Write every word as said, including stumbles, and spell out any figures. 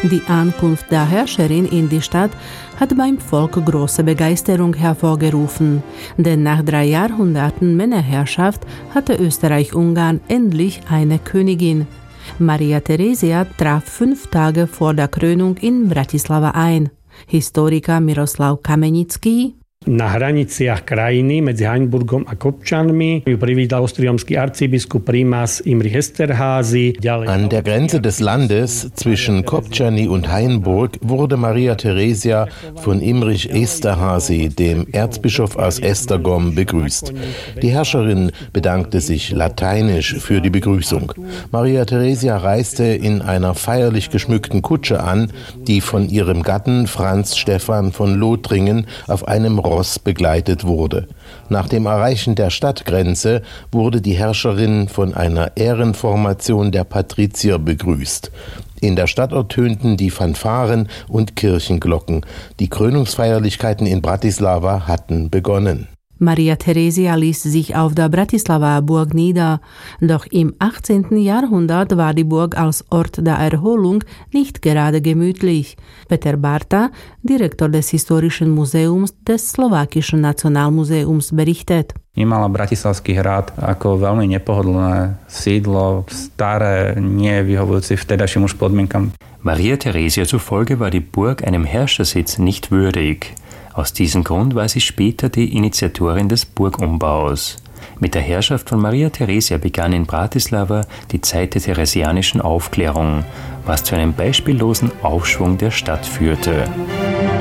Die Ankunft der Herrscherin in die Stadt hat beim Volk große Begeisterung hervorgerufen, denn nach drei Jahrhunderten Männerherrschaft hatte Österreich-Ungarn endlich eine Königin. Maria Theresia traf fünf Tage vor der Krönung in Bratislava ein. Historiker Miroslav Kamenický: Na hraniciach krajiny medzi Hainburgom a Kopčanmi ju privítal ostriomský arcibiskup Primas Imrich Esterházy. An der Grenze des Landes zwischen Kopčany und Hainburg wurde Maria Theresia von Imrich Esterházy, dem Erzbischof aus Esztergom, begrüßt. Die Herrscherin bedankte sich lateinisch für die Begrüßung. Maria Theresia reiste in einer feierlich geschmückten Kutsche an, die von ihrem Gatten Franz Stephan von Lothringen auf einem Ross begleitet wurde. Nach dem Erreichen der Stadtgrenze wurde die Herrscherin von einer Ehrenformation der Patrizier begrüßt. In der Stadt ertönten die Fanfaren und Kirchenglocken. Die Krönungsfeierlichkeiten in Bratislava hatten begonnen. Maria Theresia ließ sich auf der Bratislava Burg nieder, doch im achtzehnten Jahrhundert war die Burg als Ort der Erholung nicht gerade gemütlich. Peter Barta, Direktor des Historischen Museums des Slowakischen Nacionálmuseums, berichtet. Vnímala Bratislavský hrad ako veľmi nepohodlné sídlo, staré, nie vyhovujúce vtedajším už podmienkam. Maria Theresia zufolge war die Burg einem Herrschersitz nicht würdig. Aus diesem Grund war sie später die Initiatorin des Burgumbaus. Mit der Herrschaft von Maria Theresia begann in Bratislava die Zeit der theresianischen Aufklärung, was zu einem beispiellosen Aufschwung der Stadt führte.